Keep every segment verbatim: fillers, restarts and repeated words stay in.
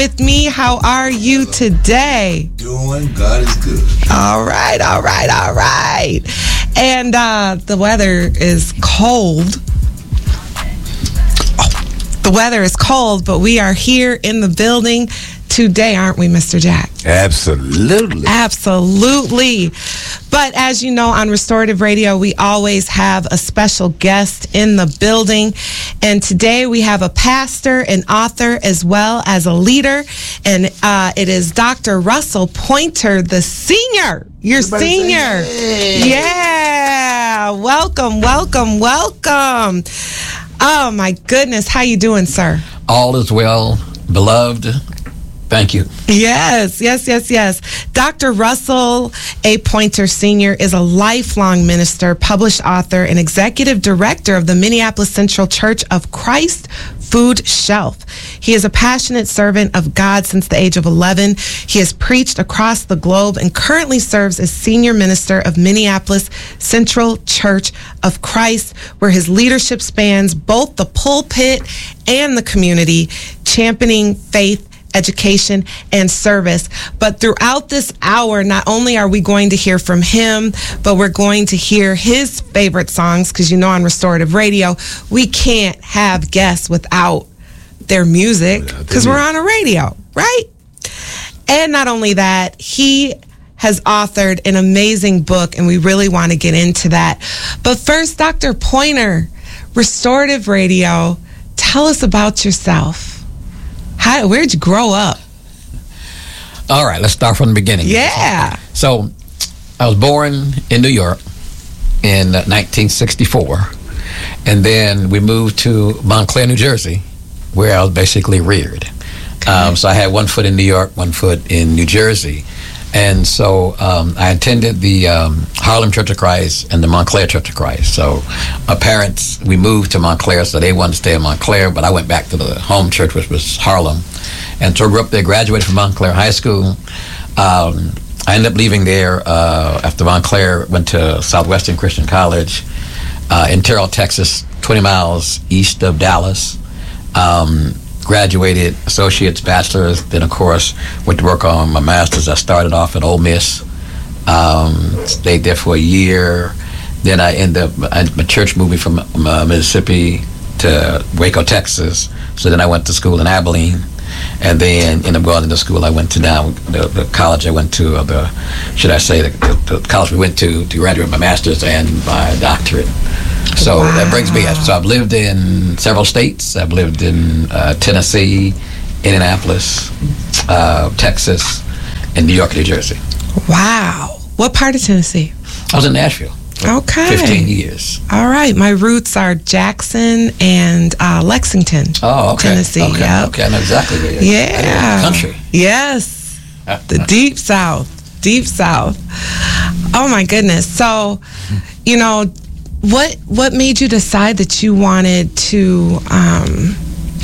with me. How are you today? Doing, God is good. All right, all right, all right. And uh, the weather is cold. Oh, the weather is cold, but we are here in the building today, aren't we, Mister Jack? Absolutely. Absolutely. But as you know, on Restorative Radio, we always have a special guest in the building. And today we have a pastor, an author, as well as a leader. And uh, it is Doctor Russell Pointer, the senior. You're Everybody senior. say, hey. Yeah. Welcome, welcome, welcome. Oh, my goodness. How you doing, sir? All is well, beloved. Thank you. Yes, yes, yes, yes. Doctor Russell A. Pointer Senior is a lifelong minister, published author, and executive director of the Minneapolis Central Church of Christ Food Shelf. He is a passionate servant of God since the age of eleven. He has preached across the globe and currently serves as senior minister of Minneapolis Central Church of Christ, where his leadership spans both the pulpit and the community, championing faith, education, and service. But throughout this hour, not only are we going to hear from him, but we're going to hear his favorite songs, because you know on Restorative Radio, we can't have guests without their music, because we're on a radio, right? And not only that, he has authored an amazing book, and we really want to get into that. But first, Doctor Pointer, Restorative Radio, tell us about yourself. How, where'd you grow up? All right, let's start from the beginning. Yeah. So, I was born in New York in nineteen sixty-four, and then we moved to Montclair, New Jersey, where I was basically reared. Okay. Um, so I had one foot in New York, one foot in New Jersey. And so um, I attended the um, Harlem Church of Christ and the Montclair Church of Christ. So my parents, we moved to Montclair, so they wanted to stay in Montclair, but I went back to the home church, which was Harlem. And so I grew up there, graduated from Montclair High School. Um, I ended up leaving there uh, after Montclair, went to Southwestern Christian College uh, in Terrell, Texas, twenty miles east of Dallas. Um, graduated, associate's, bachelor's, then of course went to work on my master's. I started off at Ole Miss, um, stayed there for a year. Then I ended up, I, my church moved me from uh, Mississippi to Waco, Texas. So then I went to school in Abilene, and then ended up going into school. I went to now the, the college I went to, or the, should I say, the, the, the college we went to to graduate my master's and my doctorate. So wow. That brings me, so I've lived in several states. I've lived in uh, Tennessee, Indianapolis, uh, Texas, and New York, New Jersey. Wow. What part of Tennessee? I was in Nashville. Okay. fifteen years. All right. My roots are Jackson and uh, Lexington, oh, okay. Tennessee. Okay, yep. okay, I know exactly where you're Yeah. country. Yes. The deep south. Deep south. Oh, my goodness. So, you know, What what made you decide that you wanted to um,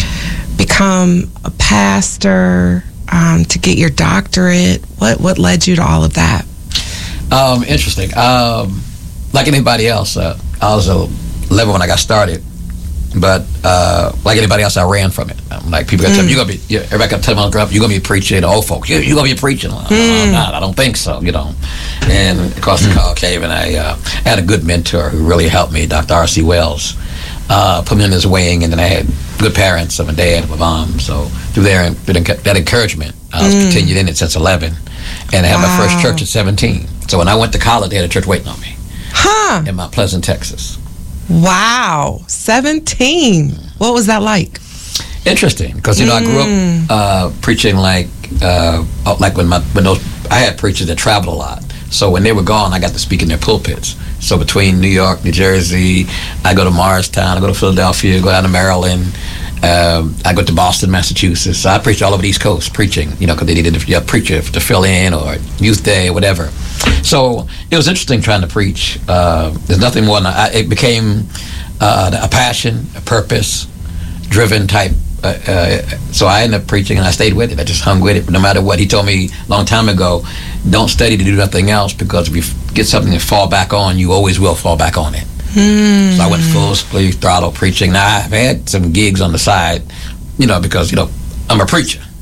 become a pastor, um, to get your doctorate? What what led you to all of that? Um, interesting. Um, like anybody else, uh, I was eleven when I got started, but uh, like anybody else, I ran from it. Um, like people got to tell me, you're gonna be. You, everybody got to tell me, growing up, you're gonna be preaching. Old folks, you, you're gonna be preaching. Mm. I'm not. I don't think so. You know. And of course, the call came, and I uh, had a good mentor who really helped me, Doctor R C Wells, uh, put me in his wing, and then I had good parents, my dad, and my mom. So through there, through that encouragement, I was mm. continued in it since eleven, and I had wow. my first church at seventeen. So when I went to college, they had a church waiting on me. Huh? In Mount Pleasant, Texas. Wow, seventeen. What was that like? Interesting, because you know mm. I grew up uh, preaching like uh, like when my when those I had preachers that traveled a lot. So when they were gone, I got to speak in their pulpits. So between New York, New Jersey, I go to Morristown, I go to Philadelphia, go down to Maryland, um, I go to Boston, Massachusetts. So I preached all over the East Coast, preaching, you know, because they needed a preacher to fill in or Youth Day or whatever. So it was interesting trying to preach. Uh, there's nothing more than, I, it became uh, a passion, a purpose-driven type. Uh, uh, so I ended up preaching, and I stayed with it. I just hung with it. No matter what, he told me a long time ago, don't study to do nothing else, because if you get something to fall back on, you always will fall back on it. Hmm. So I went full speed throttle preaching. Now I've had some gigs on the side, you know, because you know I'm a preacher.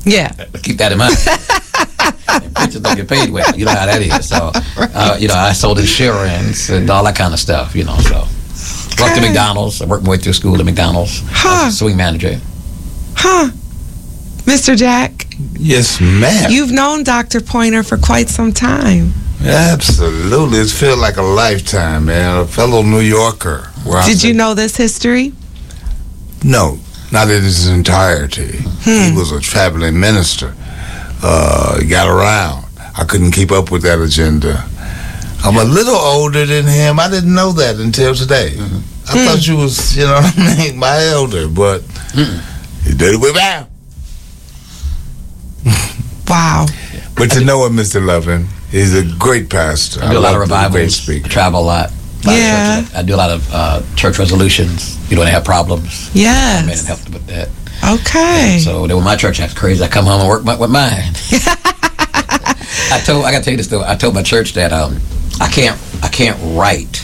Yeah. Keep that in mind. And preachers don't get paid well. You know how that is. So, uh, you know, I sold insurance and all that kind of stuff, you know, so. Worked at Okay. McDonald's. I worked my way through school at McDonald's. I Huh. was a swing manager. Huh. Mister Jack, Yes, ma'am. you've known Doctor Pointer for quite some time. Absolutely. It's felt like a lifetime, man. A fellow New Yorker. Where I Did you said- know this history? No, not in its entirety. He was a traveling minister. Uh, he got around. I couldn't keep up with that agenda. I'm a little older than him. I didn't know that until today. I thought you was, you know what I mean, my elder, but he did it without. Wow. But to know him, Mister Lovin, he's a great pastor. I do a lot of love him, a great revivals. speaker. Travel a lot. A lot of Yeah. churches. I do a lot of uh, church resolutions. You know, when they have problems. I made Yes. and helped them with that. Okay. So then when my church acts crazy, I come home and work my, with mine. I told I gotta tell you this though. I told my church that um I can't I can't write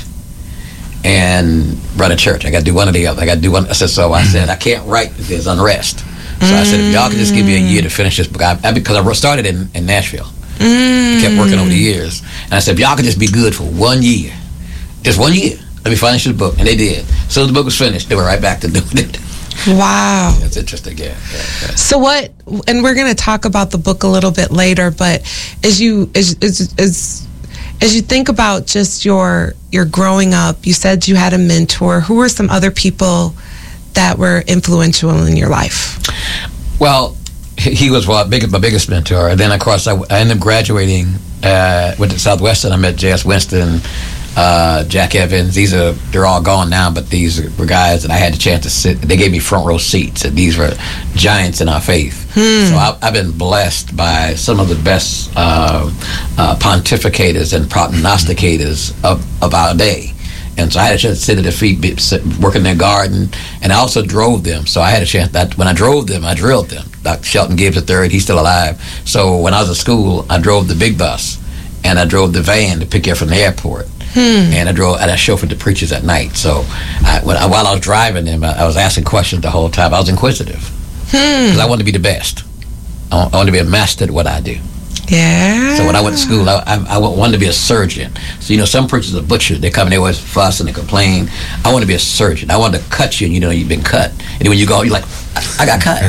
and run a church. I gotta do one or the other. I gotta do one. I said so. I said I can't write if there's unrest. So I said if y'all could just give me a year to finish this book, I, I, because I started in, in Nashville, kept working over the years, and I said if y'all could just be good for one year, just one year, let me finish this book, and they did. So the book was finished. They went right back to doing it. Wow. It's interesting, yeah. yeah, yeah. So what, and we're going to talk about the book a little bit later, but as you, as, as, as, as you think about just your, your growing up, you said you had a mentor. Who were some other people that were influential in your life? Well, he he was well, big, my biggest mentor. And then, of course, I, I ended up graduating, uh, went to Southwestern. I met J S Winston, uh, Jack Evans. These are, they're all gone now, but these were guys that I had the chance to sit. They gave me front row seats, and these were giants in our faith. So I, I've been blessed by some of the best uh, uh, pontificators and prognosticators of, of our day. And so I had a chance to sit at their feet, be, sit, work in their garden, and I also drove them. So I had a chance, that when I drove them, I drilled them. Doctor Shelton Gibbs the third, he's still alive. So when I was at school, I drove the big bus, and I drove the van to pick you up from the airport. And I drove, and I chauffeured the preachers at night. So I, when I, while I was driving them, I, I was asking questions the whole time. I was inquisitive, because I wanted to be the best. I want, I wanted to be a master at what I do. Yeah. So when I went to school, I, I, I wanted to be a surgeon. So, you know, some preachers are butchers. They come and they always fuss and they complain. I want to be a surgeon. I wanted to cut you, and you know you've been cut. And then when you go, you're like, I, I got cut.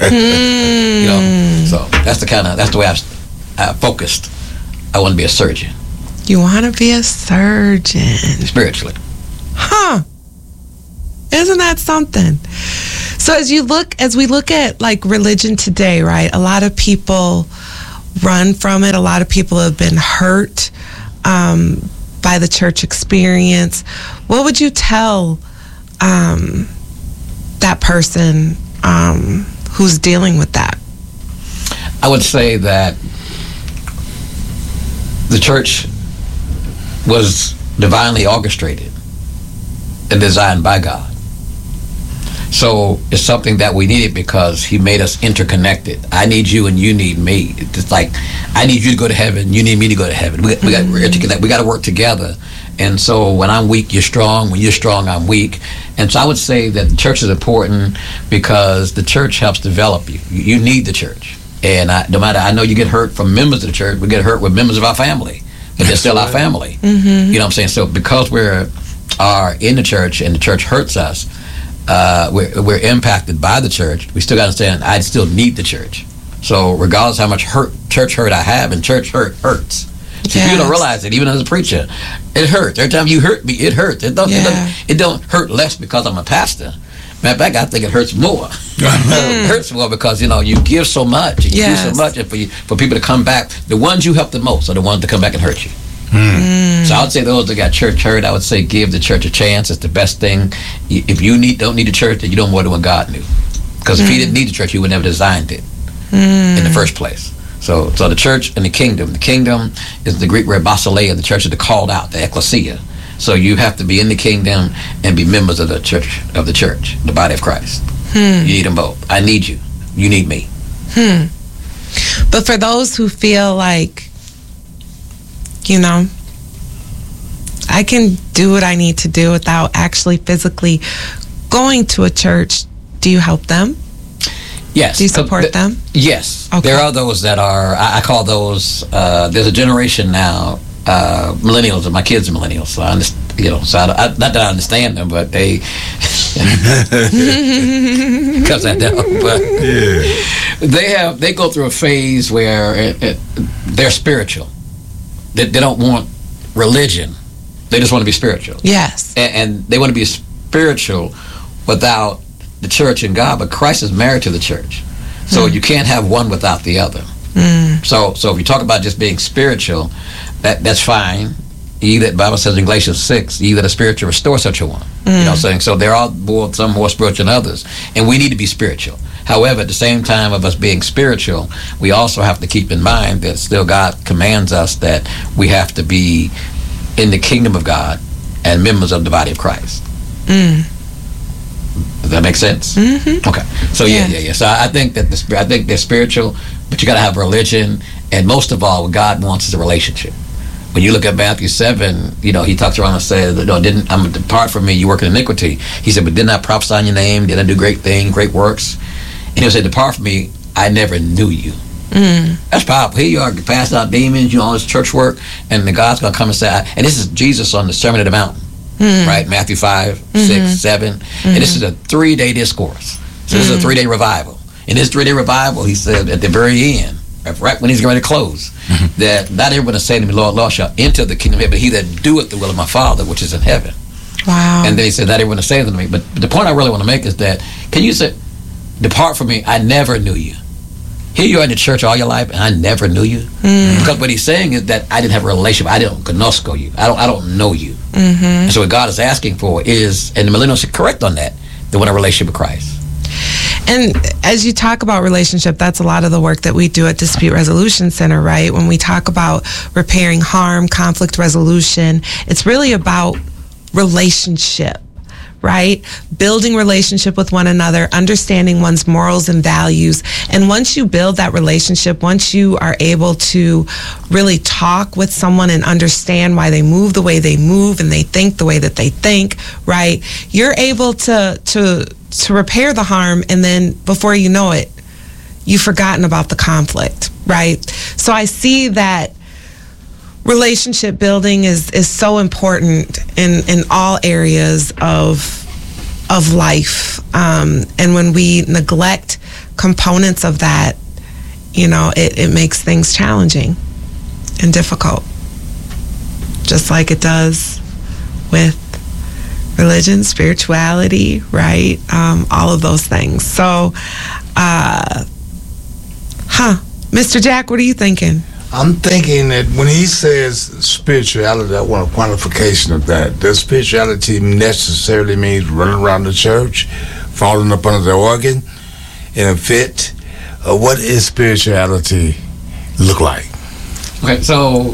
You know, so that's the kind of, that's the way I, I focused. I want to be a surgeon, You want to be a surgeon. spiritually. Huh. Isn't that something? So as you look, as we look at like religion today, right? A lot of people run from it. A lot of people have been hurt um, by the church experience. What would you tell um, that person um, who's dealing with that? I would say that the church was divinely orchestrated and designed by God. So it's something that we needed because he made us interconnected. I need you and you need me. It's like, I need you to go to heaven, you need me to go to heaven. We, we got we're interconnected. We got to work together. And so when I'm weak, you're strong. When you're strong, I'm weak. And so I would say that the church is important because the church helps develop you. You, you need the church. And I, no matter, I know you get hurt from members of the church, we get hurt with members of our family, but they're still our family. You know what I'm saying? So because we're are in the church and the church hurts us, uh, we're, we're impacted by the church. We still got to understand, I still need the church. So regardless how much hurt, church hurt I have, and church hurt hurts. So Yes. people don't realize it, even as a preacher. It hurts. Every time you hurt me, it hurts. It don't, Yeah. it don't, it don't hurt less because I'm a pastor. Matter of fact, I think it hurts more. It hurts more because, you know, you give so much, and you Yes. do so much, and for, you, for people to come back, the ones you help the most are the ones that come back and hurt you. So I would say those that got church hurt, I would say give the church a chance. It's the best thing. Y- If you need don't need the church, then you don't more than what God knew. Because if he didn't need the church, he would never designed it in the first place. So so the church and the kingdom. The kingdom is the Greek word basileia. The church is the called out, the ecclesia. So you have to be in the kingdom and be members of the church, of the church, the body of Christ. You need them both. I need you. You need me. But for those who feel like, you know, I can do what I need to do without actually physically going to a church, do you help them? Yes. Do you support the, them? Yes. Okay. There are those that are, I, I call those, uh, there's a generation now, uh, millennials, and my kids are millennials, so I understand. You know, so I, I, not that I understand them, but they, because I don't. But Yeah. they have they go through a phase where it, it, they're spiritual. They, they don't want religion. They just want to be spiritual. Yes. And, and they want to be spiritual without the church and God. But Christ is married to the church, so mm. you can't have one without the other. Mm. So, so if you talk about just being spiritual, that that's fine. Ye that, Bible says in Galatians six, ye that are spiritual, restore such a one. Mm. You know what I'm saying? So there are more, some more spiritual than others, and we need to be spiritual. However, at the same time of us being spiritual, we also have to keep in mind that still God commands us that we have to be in the kingdom of God and members of the body of Christ. Mm. Does that make sense? Mm-hmm. Okay. So yeah, yeah, yeah. yeah. So I think that the, I think they're spiritual, but you got to have religion, and most of all, what God wants is a relationship. When you look at Matthew seven, you know, he talks around and says, no, didn't I'm depart from me, you work in iniquity. He said, but didn't I prophesy in your name? Did I do great things, great works? And he'll say, depart from me, I never knew you. Mm. That's powerful. Here you are, cast out demons, you know, all this church work, and the God's going to come and say, and this is Jesus on the Sermon on the Mount, mm. right? Matthew five, mm-hmm. six, seven. Mm-hmm. And this is a three-day discourse. So mm-hmm. this is a three-day revival. In this three-day revival, he said at the very end, right when he's going to close, mm-hmm. that not everyone is saying to me, Lord, Lord, shall enter the kingdom of heaven, but he that doeth the will of my Father, which is in heaven. Wow. And then he said, not everyone is saying to me. But, but the point I really want to make is that, can you say, depart from me, I never knew you. Here you are in the church all your life, and I never knew you. Mm. Because what he's saying is that I didn't have a relationship. I didn't gnosko you. I don't I don't know you. Mm-hmm. And so what God is asking for is, and the millennials are correct on that, they want a relationship with Christ. And as you talk about relationship, that's a lot of the work that we do at Dispute Resolution Center, right? When we talk about repairing harm, conflict resolution, it's really about relationship, right? Building relationship with one another, understanding one's morals and values. And once you build that relationship, once you are able to really talk with someone and understand why they move the way they move and they think the way that they think, right? You're able to to to repair the harm, and then before you know it, you've forgotten about the conflict, right? So I see that relationship building is is so important in in all areas of of life, um, and when we neglect components of that, you know, it, it makes things challenging and difficult, just like it does with religion, spirituality, right? Um, all of those things. So, uh, huh, Mister Jack, what are you thinking? I'm thinking that when he says spirituality, I want a quantification of that. Does spirituality necessarily mean running around the church, falling up under the organ in a fit? Uh, what is spirituality look like? Okay, so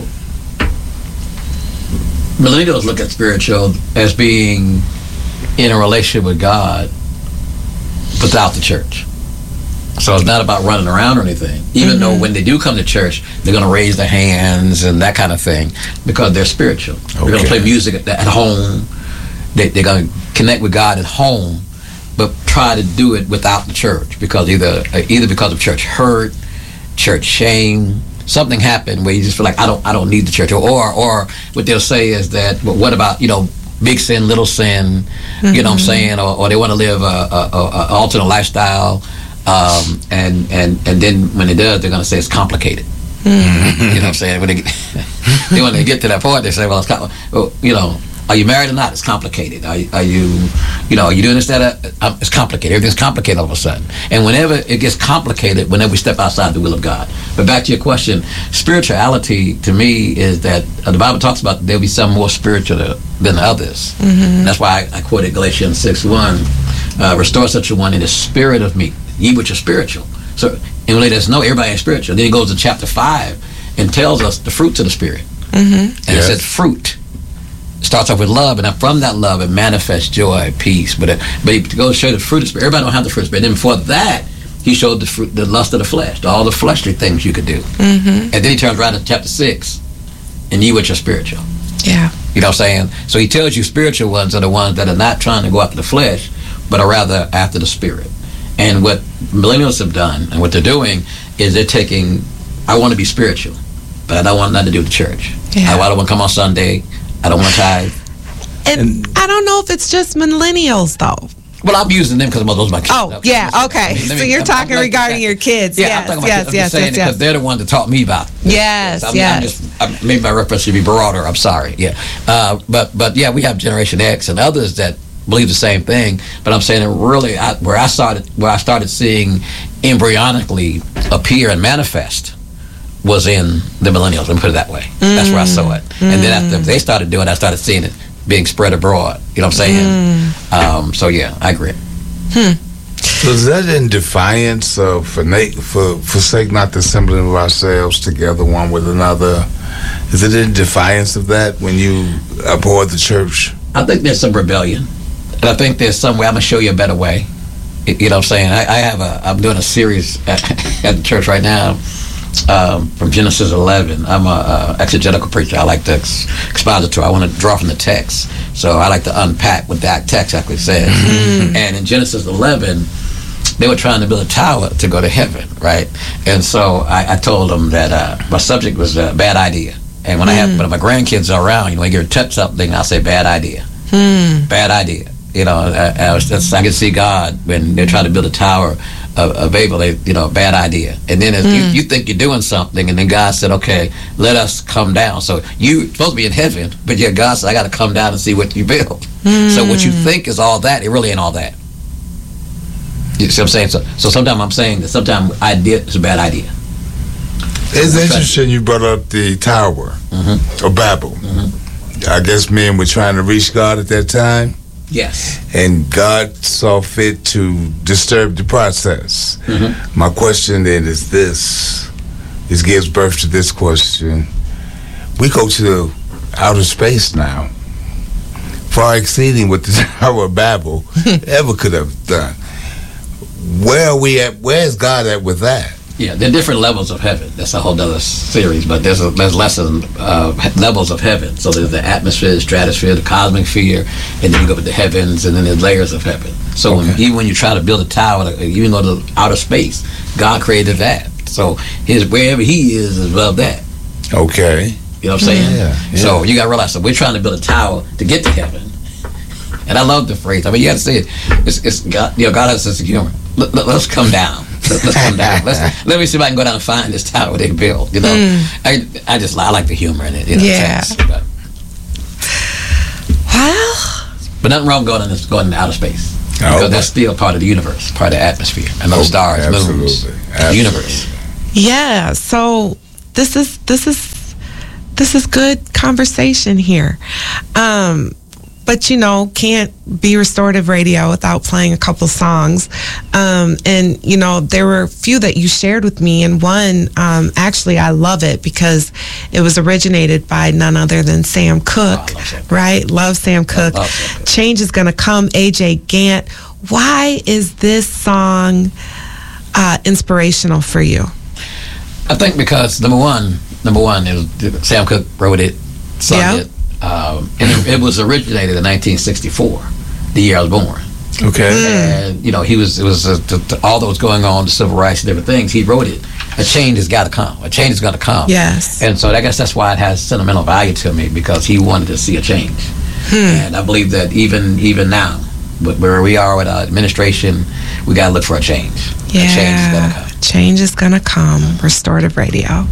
millennials look at spiritual as being in a relationship with God without the church. So it's not about running around or anything, even mm-hmm. though when they do come to church, they're going to raise their hands and that kind of thing because they're spiritual. Okay. They're going to play music at, at home. They, they're going to connect with God at home, but try to do it without the church because either either because of church hurt, church shame, something happened where you just feel like I don't I don't need the church, or or, or what they'll say is that, well, what about, you know, big sin, little sin, mm-hmm. you know what I'm saying, or, or they want to live a, a, a, a alternate lifestyle. Um, and, and, and then when it does, they're going to say it's complicated. Mm-hmm. You know what I'm saying? When they get, they, when they get to that point, they say, well, it's com- well, you know, are you married or not? It's complicated. Are, are you, you know, are you doing this, that, uh, it's complicated. Everything's complicated all of a sudden. And whenever it gets complicated, whenever we step outside the will of God. But back to your question, spirituality to me is that uh, the Bible talks about there'll be some more spiritual than others. Mm-hmm. That's why I, I quoted Galatians six one, uh, restore such a one in the spirit of me. Ye which are spiritual. So, and really there's no, everybody is spiritual. Then he goes to chapter five and tells us the fruits of the Spirit. Mm-hmm. And yes. It says fruit. It starts off with love, and from that love it manifests joy, peace. But it, but he goes to show the fruit of the Spirit. Everybody don't have the fruit of the Spirit. Then before that, he showed the fruit, the lust of the flesh, all the fleshly things you could do. Mm-hmm. And then he turns right to chapter six, and ye which are spiritual. Yeah. You know what I'm saying? So he tells you spiritual ones are the ones that are not trying to go after the flesh, but are rather after the Spirit. And what millennials have done, and what they're doing is they're taking, I want to be spiritual, but I don't want nothing to do with the church. Yeah. I, I don't want to come on Sunday. I don't want to tithe. And, and I don't know if it's just millennials, though. Well, I'm using them because those are my kids. Oh, yeah, okay. Me, so me, you're I'm, talking I'm like, regarding your kids. Yeah, yes, I'm talking yes, about yes, yes, yes, because yes. they're the ones that taught me about it. Yes, so I'm, yes. I'm just, I'm, maybe my reference should be broader. I'm sorry. Yeah, uh, but but yeah, we have Generation X and others that believe the same thing. But I'm saying it really, I, where I started, where I started seeing embryonically appear and manifest was in the millennials. Let me put it that way. Mm. That's where I saw it. Mm. And then after they started doing it, I started seeing it being spread abroad. You know what I'm saying? Mm. Um, so yeah, I agree. Hmm. So is that in defiance of for, for forsake not the assembling of ourselves together one with another? Is it in defiance of that when you abhor the church? I think there's some rebellion, and I think there's some way. I'm gonna show you a better way. You know what I'm saying? I, I have a. I'm doing a series at, at the church right now. Um, from Genesis eleven. I'm a, a exegetical preacher. I like to ex- expositor. I want to draw from the text. So I like to unpack what that text actually says. Mm-hmm. And in Genesis eleven, they were trying to build a tower to go to heaven, right? And so I, I told them that uh, my subject was a bad idea. And when mm. I have, when my grandkids are around, you know, when you touch something, I'll say bad idea. Mm. Bad idea. You know, I, I, was, that's, I can see God when they're trying to build a tower of, of Babel, they, you know, bad idea. And then if mm. you, you think you're doing something, and then God said, okay, let us come down. So you're supposed to be in heaven, but yet God said, I got to come down and see what you build. Mm. So what you think is all that, it really ain't all that. You see what I'm saying? So, so sometimes I'm saying that sometimes idea is a bad idea. It's interesting you brought up the Tower mm-hmm. of Babel. Mm-hmm. I guess men were trying to reach God at that time. Yes. And God saw fit to disturb the process. Mm-hmm. My question then is this. This gives birth to this question. We go to outer space now, far exceeding what the Tower of Babel ever could have done. Where are we at? Where is God at with that? Yeah, there are different levels of heaven. That's a whole other series, but there's a, there's lessons, uh, levels of heaven. So there's the atmosphere, the stratosphere, the cosmic sphere, and then you go with the heavens, and then there's layers of heaven. So okay. when, even when you try to build a tower, even though the outer space, God created that. So his wherever he is is above that. Okay. You know what I'm saying? Yeah, yeah. So you got to realize that we're trying to build a tower to get to heaven. And I love the phrase. I mean, you got to say it. It's, it's God, you know, God has a sense of humor. Let, let, let's come down. Let, let's come down. Let's, let me see if I can go down and find this tower they built. You know, mm. I I just I like the humor in it. You know, yeah. But, well, but nothing wrong going in going into outer space oh, because that's still part of the universe, part of the atmosphere, and those oh, stars, absolutely. moons, Absolutely. the universe. Yeah. So this is this is this is good conversation here. Um, But, you know, can't be restorative radio without playing a couple songs. Um, and, you know, there were a few that you shared with me. And one, um, actually, I love it because it was originated by none other than Sam Cooke, oh, love right? Love Sam Cooke. Love Sam Cooke. Change is Gonna Come, A J Gant. Why is this song uh, inspirational for you? I think because, number one, number one, it was, Sam Cooke wrote it, sung yeah. it. Um, and it, it was originated in nineteen sixty-four, the year I was born. Okay. And, you know, he was, it was, uh, to, to all that was going on, the civil rights and different things, he wrote it. A change has got to come. A change is going to come. Yes. And so I guess that's why it has sentimental value to me, because he wanted to see a change. Hmm. And I believe that even even now, where we are with our administration, we got to look for a change. Yeah. A change is going to come. Change is going to come. Restorative Radio.